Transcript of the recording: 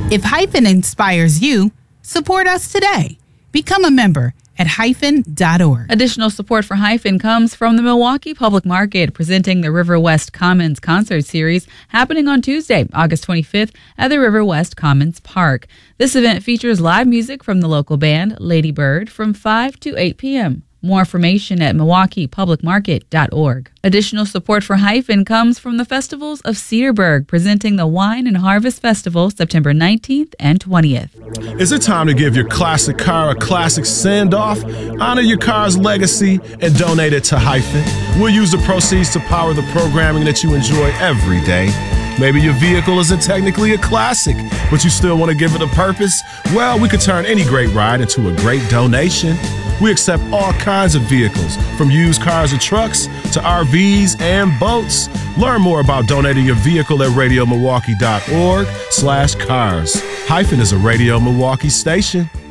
If Hyphen inspires you, support us today. Become a member at hyphen.org. Additional support for Hyphen comes from the Milwaukee Public Market, presenting the River West Commons Concert Series happening on Tuesday, August 25th at the River West Commons Park. This event features live music from the local band Lady Bird from 5 to 8 p.m. More information at milwaukeepublicmarket.org. Additional support for Hyphen comes from the Festivals of Cedarburg, presenting the Wine and Harvest Festival September 19th and 20th. Is it time to give your classic car a classic send-off? Honor your car's legacy and donate it to Hyphen. We'll use the proceeds to power the programming that you enjoy every day. Maybe your vehicle isn't technically a classic, but you still want to give it a purpose? Well, we could turn any great ride into a great donation. We accept all kinds of vehicles, from used cars and trucks to RVs and boats. Learn more about donating your vehicle at radiomilwaukee.org/cars. Hyphen is a Radio Milwaukee station.